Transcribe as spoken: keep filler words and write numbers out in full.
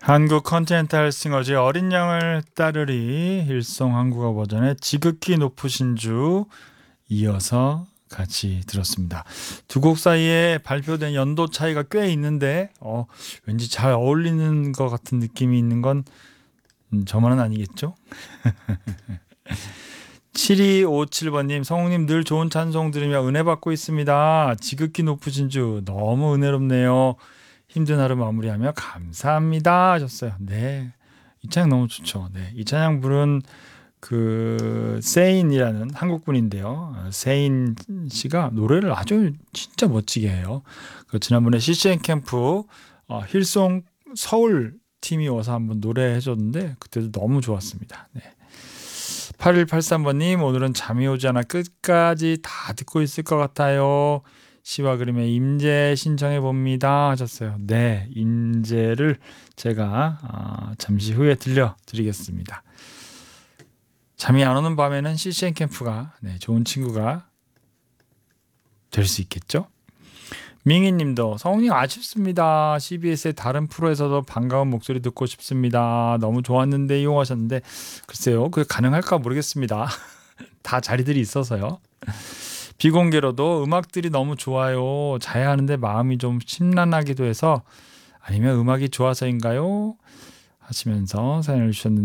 한국 컨티넨탈 싱어즈의 어린 양을 따르리 힐송 한국어 버전의 지극히 높으신 주 이어서 같이 들었습니다. 두 곡 사이에 발표된 연도 차이가 꽤 있는데 어, 왠지 잘 어울리는 것 같은 느낌이 있는 건 음, 저만은 아니겠죠? 칠이오칠 번님, 성우님 늘 좋은 찬송 들으며 은혜 받고 있습니다. 지극히 높으신 주 너무 은혜롭네요. 힘든 하루 마무리하며 감사합니다 하셨어요. 네, 이 찬양 너무 좋죠. 네, 이 찬양 부른 그 세인이라는 한국 분인데요. 세인 씨가 노래를 아주 진짜 멋지게 해요. 그 지난번에 씨씨엔 캠프 어, 힐송 서울 팀이 와서 한번 노래해 줬는데 그때도 너무 좋았습니다. 네. 팔일팔삼 번님, 오늘은 잠이 오지 않아 끝까지 다 듣고 있을 것 같아요. 시와 그림의 임재 신청해 봅니다 하셨어요. 네, 임재를 제가 어, 잠시 후에 들려드리겠습니다. 잠이 안 오는 밤에는 씨씨엔 캠프가 네, 좋은 친구가 될 수 있겠죠? 민희님도 성우님 아쉽습니다. 씨비에스의 다른 프로에서도 반가운 목소리 듣고 싶습니다. 너무 좋았는데 이용하셨는데 글쎄요, 그게 가능할까 모르겠습니다. 다 자리들이 있어서요. 비공개로도 음악들이 너무 좋아요. 자야 하는데 마음이 좀 심란하기도 해서 아니면 음악이 좋아서인가요? 하시면서 사연을 주셨는데